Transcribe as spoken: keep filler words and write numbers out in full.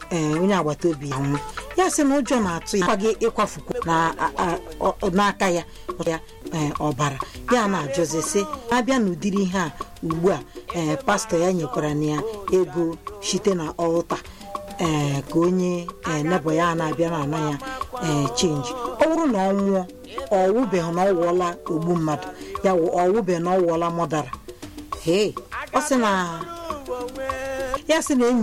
onye agbata obi ya nwụ ya sị na ụjọ na-atụ ya gị ịkwafukwu n'aka ya ya ọbara ya na-ajụzi sị abịa n'ụdịrị ihe a ugbu a ee pastọ ya nyekwara na ya ego site na ọlta ee ka onye nebo ya na-abịa na ana ya ee chenji ọ bụrụ na ọ nwụọ ọ wụbeghị na ọ wụọla ogbu mmadụ ya ọ wụbeghị na ọ wụọla mọdara hee ọ sị na ya sị na enyi